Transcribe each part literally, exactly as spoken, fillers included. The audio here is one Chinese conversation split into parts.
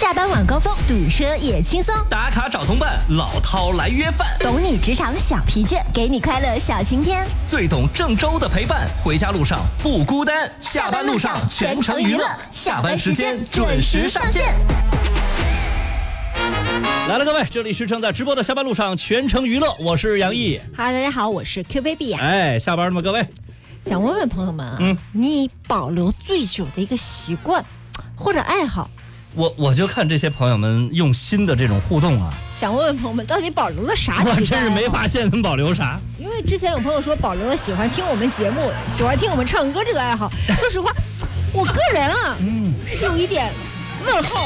下班晚高峰，堵车也轻松。 打卡找同伴，老饕来约饭。 懂你职场小疲倦，给你快乐小晴天。 最懂郑州的陪伴，回家路上不孤单。下班路上全程娱乐，下班时间准时上线。来了，各位，这里是正在直播的下班路上全程娱乐，我是杨毅。 Hello， 大家好，我是 Q Baby 呀。 哎，下班了吗，各位？ 想问问朋友们啊，嗯，你保留最久的一个习惯或者爱好？ 我我就看这些朋友们用心的这种互动啊， 想问问朋友们，到底保留了啥习惯？ 我真是没发现能保留啥。 因为之前有朋友说保留了喜欢听我们节目、喜欢听我们唱歌这个爱好。说实话，我个人啊，嗯，是有一点问号。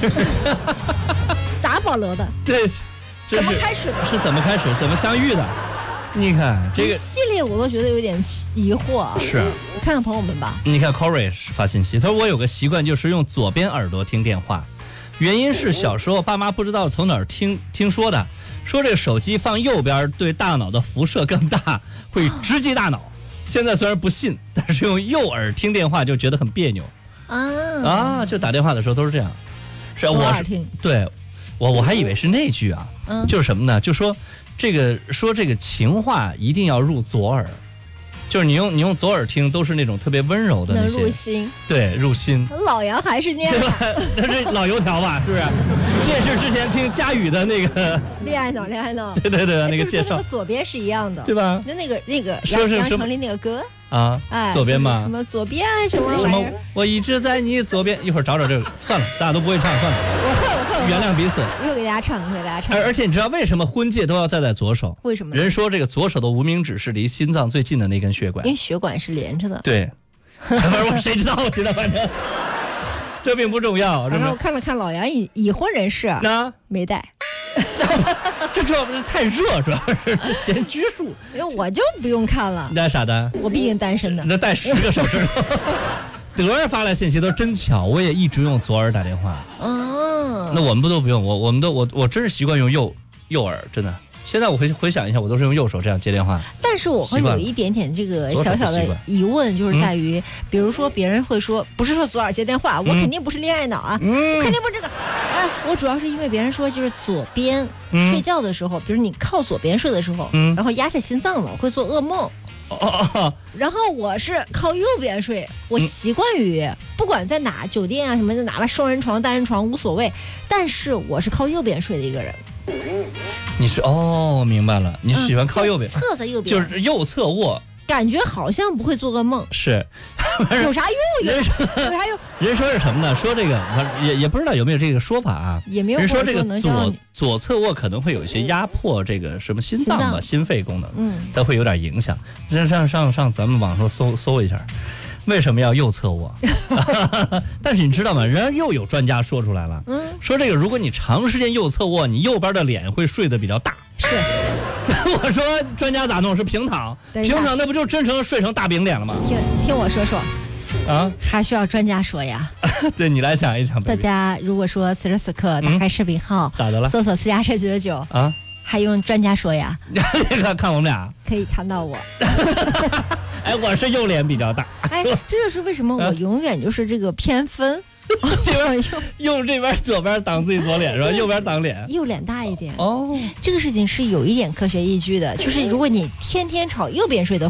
咋保留的？ 对， 怎么开始的？ 是怎么开始？怎么相遇的？你看这个系列我都觉得有点疑惑啊。 是， 我看看朋友们吧。 你看 Corey 发信息，他说我有个习惯，就是用左边耳朵听电话，原因是小时候爸妈不知道从哪儿听听说的，说这个手机放右边对大脑的辐射更大，会直击大脑。现在虽然不信，但是用右耳听电话就觉得很别扭啊啊！就打电话的时候都是这样。是我是对我我还以为是那句啊，嗯，就是什么呢？就说。这个说这个情话一定要入左耳，就是你用你用左耳听都是那种特别温柔的那些， 能入心， 对，入心。 老杨还是那样，对吧？ 那是老油条吧？是不是？这也是之前听佳宇的那个恋爱脑，恋爱脑， 对对对，那个介绍， 那个左边是一样的， 对吧？ 那那个那个说是杨丞琳那个歌啊，哎，左边嘛， 什么左边什么什么？我一直在你左边，一会儿找找这个，算了，咱俩都不会唱，算了。 我会，我会， 原谅彼此。 一会儿给大家唱，一会儿给大家唱。 而而且你知道为什么婚戒都要戴在左手？ 为什么？ 人说这个左手的无名指是离心脏最近的那根血管， 因为血管是连着的。 对，反正我谁知道？我知道，反正这并不重要。 然后我看了看老杨已已婚人士啊，没戴。 这主要不是太热，主要是嫌拘束。 因为我就不用看了。 你戴啥的？ 我毕竟单身的。 那戴十个手指。德儿发来信息都真巧，我也一直用左耳打电话。哦，那我们不都不用？我我们都我我真是习惯用右右耳，真的。现在我回回想一下，我都是用右手这样接电话。 但是我会有一点点这个小小的疑问，就是在于，嗯、比如说别人会说，不是说左耳接电话，我肯定不是恋爱脑啊，嗯、我肯定不是这个。哎，我主要是因为别人说，就是左边睡觉的时候，嗯、比如你靠左边睡的时候，嗯、然后压着心脏了，会做噩梦。哦哦哦，然后我是靠右边睡，我习惯于不管在哪酒店啊什么的，哪怕双人床、单人床无所谓，但是我是靠右边睡的一个人。 你是哦，明白了，你喜欢靠右边， 嗯、侧在右边， 就是右侧卧， 感觉好像不会做噩梦。 是， 有啥用？ 人说有啥用？ 人说是什么呢？说这个也也不知道有没有这个说法啊？ 也没有。 人说这个左左侧卧可能会有一些压迫这个什么心脏吧、心肺功能，嗯，它会有点影响。上上上上咱们网上搜搜一下。为什么要右侧卧？但是你知道吗？人家又有专家说出来了，嗯，说这个如果你长时间右侧卧，你右边的脸会睡得比较大。 是， 我说专家咋弄？是平躺，平躺那不就真成睡成大饼脸了吗？ 听听我说说， 啊， 还需要专家说呀？对你来讲一讲。 大家如果说此时此刻打开视频号， 咋的了？ 搜索私家车九九九啊，还用专家说呀？ 看看我们俩， 可以看到我。 哎，我是右脸比较大。 哎，这就是为什么我永远就是这个偏分， 这边用这边左边挡自己左脸是吧？右边挡脸， 右脸大一点。哦，这个事情是有一点科学依据的，就是如果你天天朝右边睡的话。